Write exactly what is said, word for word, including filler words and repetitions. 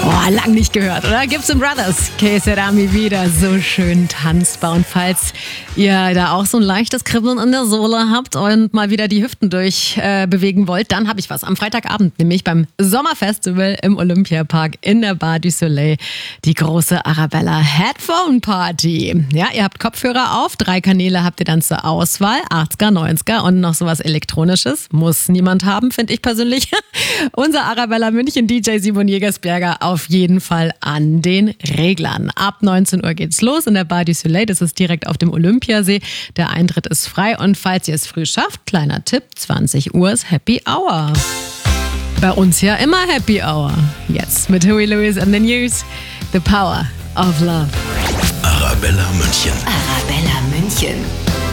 Oh, lang nicht gehört, oder? Gibson Brothers, Que Sera Mi Vida, so schön tanzbar. Und falls ihr da auch so ein leichtes Kribbeln in der Sohle habt und mal wieder die Hüften durchbewegen äh, wollt, dann habe ich was. Am Freitagabend, nämlich beim Sommerfestival im Olympiapark in der Bar du Soleil, die große Arabella Headphone Party. Ja, ihr habt Kopfhörer auf, drei Kanäle habt ihr dann zur Auswahl, achtziger, neunziger und noch sowas Elektronisches. Muss niemand haben, finde ich persönlich. Unser Arabella München D J Simon Jägersberger auf jeden Fall an den Reglern. Ab neunzehn Uhr geht's los in der Bar du Soleil. Das ist direkt auf dem Olympiasee. Der Eintritt ist frei und falls ihr es früh schafft, kleiner Tipp, zwanzig Uhr ist Happy Hour. Bei uns ja immer Happy Hour. Jetzt mit Huey Lewis and the News. The Power of Love. Arabella München. Arabella München.